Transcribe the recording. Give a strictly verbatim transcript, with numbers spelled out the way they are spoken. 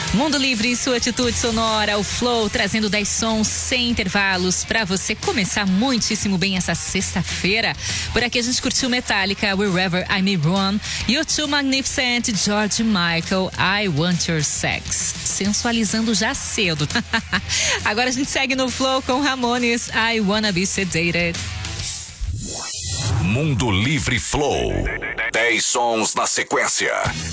Mundo Livre e sua atitude sonora, o Flow, trazendo dez sons sem intervalos para você começar muitíssimo bem essa sexta-feira. Por aqui a gente curtiu Metallica, Wherever I May Roam, U dois Magnificent, George Michael, I Want Your Sex. Sensualizando já cedo. Agora a gente segue no Flow com Ramones, I Wanna Be Sedated. Mundo Livre Flow. dez sons na sequência.